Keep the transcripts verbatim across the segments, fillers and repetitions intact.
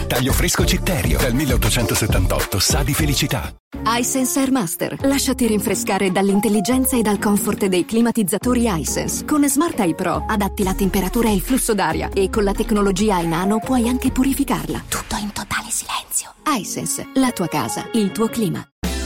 Taglio fresco Citterio. Dal milleottocentosettantotto sa di felicità. iSense Air Master. Lasciati rinfrescare dall'intelligenza e dal comfort dei climatizzatori iSense. Con Smart Eye Pro adatti la temperatura e il flusso d'aria e con la tecnologia iNano puoi anche purificarla. Tutto in totale silenzio. iSense, la tua casa, il tuo clima.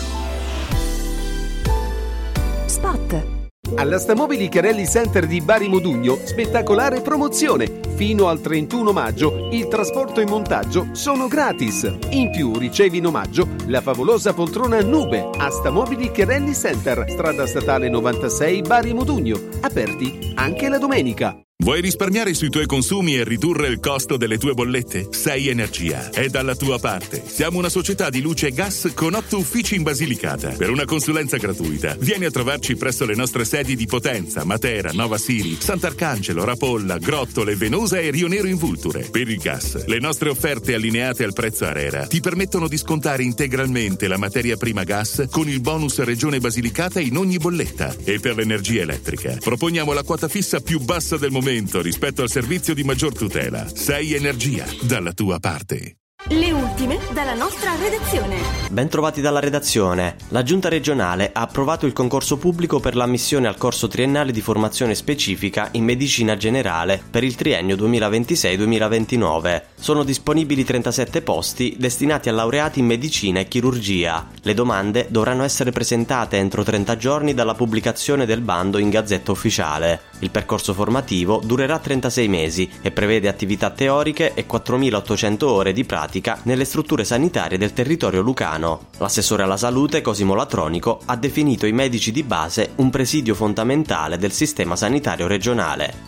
Spot. All'Astamobili Chiarelli Center di Bari Modugno, spettacolare promozione. Fino al trentuno maggio il trasporto e montaggio sono gratis. In più ricevi in omaggio la favolosa poltrona Nube. Astamobili Chiarelli Center, strada statale novantasei Bari Modugno. Aperti anche la domenica. Vuoi risparmiare sui tuoi consumi e ridurre il costo delle tue bollette? sei Energia è dalla tua parte. Siamo una società di luce e gas con otto uffici in Basilicata. Per una consulenza gratuita, vieni a trovarci presso le nostre sedi di Potenza, Matera, Nova Siri, Sant'Arcangelo, Rapolla, Grottole, Venosa e Rio Nero in Vulture. Per il gas, le nostre offerte allineate al prezzo ARERA ti permettono di scontare integralmente la materia prima gas con il bonus Regione Basilicata in ogni bolletta. E per l'energia elettrica, proponiamo la quota fissa più bassa del momento rispetto al servizio di maggior tutela. sei Energia, dalla tua parte. Le ultime dalla nostra redazione. Ben trovati dalla redazione. La Giunta regionale ha approvato il concorso pubblico per l'ammissione al corso triennale di formazione specifica in medicina generale per il triennio duemilaventisei duemilaventinove. Sono disponibili trentasette posti destinati a laureati in medicina e chirurgia. Le domande dovranno essere presentate entro trenta giorni dalla pubblicazione del bando in Gazzetta Ufficiale. Il percorso formativo durerà trentasei mesi e prevede attività teoriche e quattromilaottocento ore di pratica nelle strutture sanitarie del territorio lucano. L'assessore alla salute Cosimo Latronico ha definito i medici di base un presidio fondamentale del sistema sanitario regionale.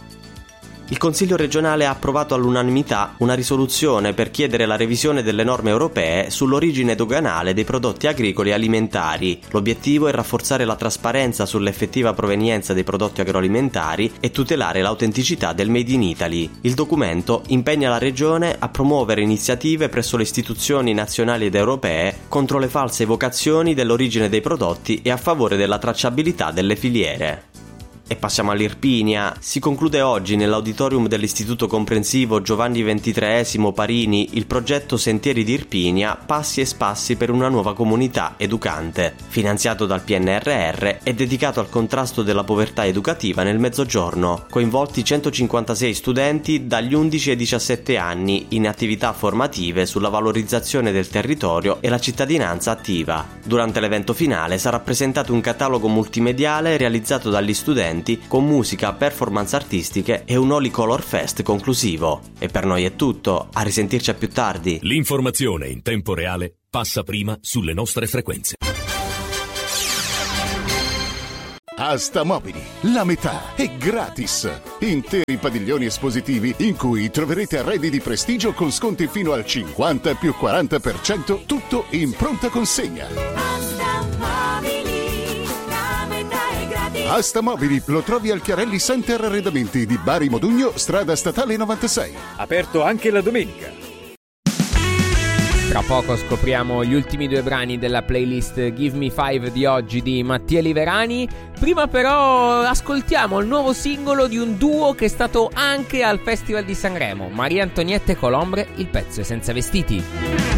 Il Consiglio regionale ha approvato all'unanimità una risoluzione per chiedere la revisione delle norme europee sull'origine doganale dei prodotti agricoli e alimentari. L'obiettivo è rafforzare la trasparenza sull'effettiva provenienza dei prodotti agroalimentari e tutelare l'autenticità del Made in Italy. Il documento impegna la Regione a promuovere iniziative presso le istituzioni nazionali ed europee contro le false evocazioni dell'origine dei prodotti e a favore della tracciabilità delle filiere. E passiamo all'Irpinia. Si conclude oggi nell'auditorium dell'Istituto Comprensivo Giovanni ventitreesimo Parini il progetto Sentieri di Irpinia, passi e spassi per una nuova comunità educante. Finanziato dal P N R R e dedicato al contrasto della povertà educativa nel Mezzogiorno. Coinvolti centocinquantasei studenti dagli undici ai diciassette anni in attività formative sulla valorizzazione del territorio e la cittadinanza attiva. Durante l'evento finale sarà presentato un catalogo multimediale realizzato dagli studenti con musica, performance artistiche e un Holy Color Fest conclusivo. E per noi è tutto, a risentirci a più tardi. L'informazione in tempo reale passa prima sulle nostre frequenze. Astamobili, la metà è gratis. Interi padiglioni espositivi in cui troverete arredi di prestigio con sconti fino al cinquanta più quaranta per cento, tutto in pronta consegna. Astamobili lo trovi al Chiarelli Center Arredamenti di Bari Modugno, strada statale novantasei. Aperto anche la domenica. Tra poco scopriamo gli ultimi due brani della playlist Give Me Five di oggi di Mattia Liverani. Prima però ascoltiamo il nuovo singolo di un duo che è stato anche al Festival di Sanremo, Maria Antonietta e Colombre, il pezzo è Senza Vestiti.